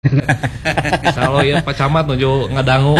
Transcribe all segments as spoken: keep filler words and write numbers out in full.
Insya ya Pak Camat nuju ngadangu.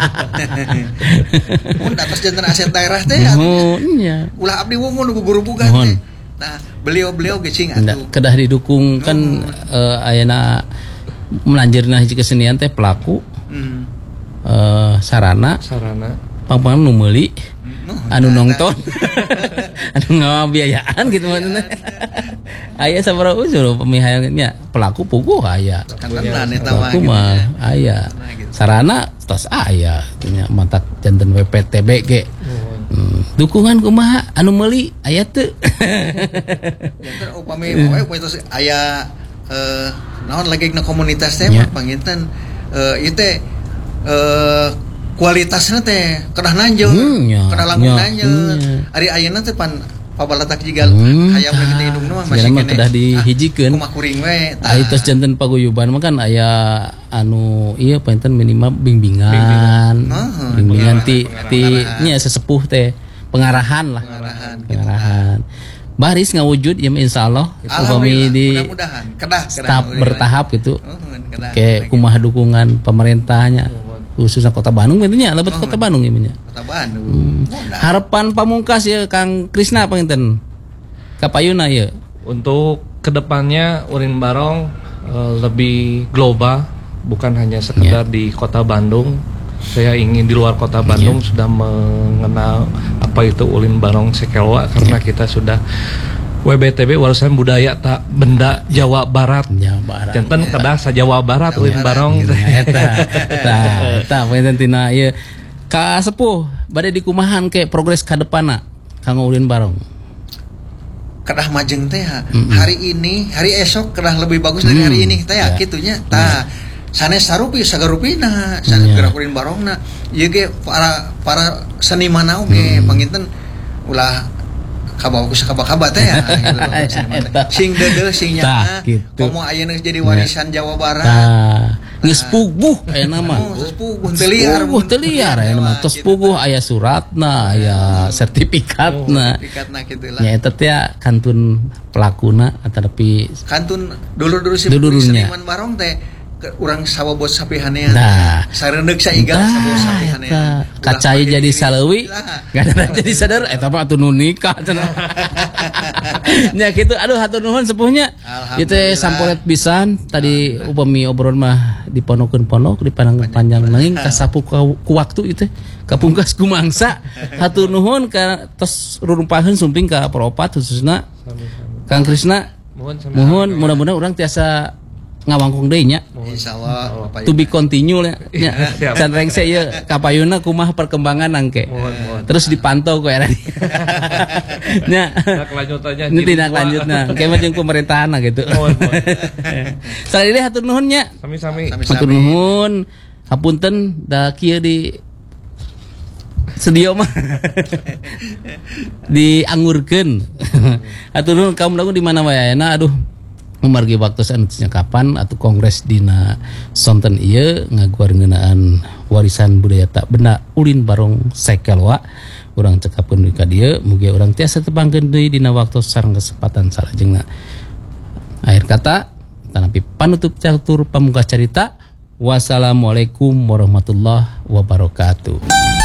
Mun atas jantan aset daerah teh nya. Ulah abdi wungun ku guru bukan teh. Nah, beliau-beliau gecing atuh. Kedah didukung kan uh, ayeuna melanjirna hiji kesenian teh pelaku. Hmm. Uh, sarana sarana pang-pang nu meuli anu nonton anu ngabiayaan gitu maksudnya. Aya sabaraha usul pemihayannya pelaku puguh aya. Pelaku mah aya. Sarana tos aya nya mantak janten W P T B ge. Hmm. Dukungan kumaha anu meuli aya teu. Janten upami we tos aya eh naon lagi na komunitas teh mah panginten eh ieu teh eh kualitasnya teh kedah nanjeun, hmm, kedah langkung nanjeun. Ari ayeuna teh pan pabalatak jiga hmm, hayam lagi teh hidungna mah masih kene kedah dihijikeun. Kumaha kuring we. Ari tos janten paguyuban mah kan aya anu ieu painten minimal bimbingan. Bimbingan, bimbingan ti ti nya sesepuh teh pengarahan lah. Pengarahan. Pengarahan. Baris ngawujud ya insyaallah upami di kedah tahap bertahap gitu. Kayak kumaha dukungan pemerintahnya. Khususnya Kota Bandung intinya lebet Kota Bandung ya Kota Bandung. Hmm. Harapan pamungkas ya Kang Krisna panginten kapayuna ya untuk kedepannya Urin Barong uh, lebih global, bukan hanya sekedar yeah. di Kota Bandung. Saya ingin di luar Kota Bandung yeah. sudah mengenal apa itu Ulin Barong Sekelwa karena yeah. kita sudah W B T B warisan budaya tak benda Jawa Barat. Jawa Barat. Janten kedah sa Jawa Barat Ulin Barong. Eta. Tah, tah painten tina ieu ka sepuh bade dikumahan ke progres ka depanna Kang Ulin Barong. Kedah majeng teh mm-hmm. hari ini, hari esok kedah lebih bagus dari mm. hari ini teh ya kitunya. Tah sanes sarupi sagarupina, sanes yeah. gerak Ulin Barongna. Ieu ge para para seniman oge mm. panginten ulah kabawa ku sakaba-kaba teh ya sing deudeuh sing nya komo ayeuna jadi warisan Jawa Barat geus puguh ayeuna mah geus puguh teu liar puguh teu liar ayeuna mah tos puguh aya suratna aya sertifikatna sertifikatna kitu lah nya eta teh kantun pelakuna atapi kantun dulur-dulur si seniman Barong teh urang sabobot sapihanean nah sareundeuk saigal sabobot sapihanean kacai jadi saleuwi gadana jadi sadar eta mah atuh nu nikah cenah nya kitu aduh hatur nuhun sepuhnya ieu teh sampolet pisan tadi upami obrolan mah diponokeun ponok dipandang panjang nanging kasapu ku waktu ieu teh kapungkas ku mangsa hatur nuhun ka tos rurumpaheun sumping ka Paropat khususna Kang Krisna mohon mudah-mudahan urang tiasa ngawangkung deui nya insyaallah to be continue nya can rengse ieu kapayuna kumaha perkembangan angke terus dipantau ku era nya lanjutannya nu tindak lanjutna engke mah jeung pemerintahanna gitu sakali hatur nuhun nya sami-sami hatur nuhun hapunten da kieu di sedio mah dianggurkeun hatur nuhun kaum lagu di mana wae ayeuna aduh memargi waktu saeuntnya kapan atau kongres dina sonten ieu ngaguar ngeunaan warisan budaya tak benda Ulin Barong Sekelwa urang cekapkeun ka dieu mugi urang tiasa tepangkeun deui dina waktu sareng kesempatan salajengna. Akhir kata tanapi panutup catur pamungkas carita wassalamualaikum warahmatullahi wabarakatuh.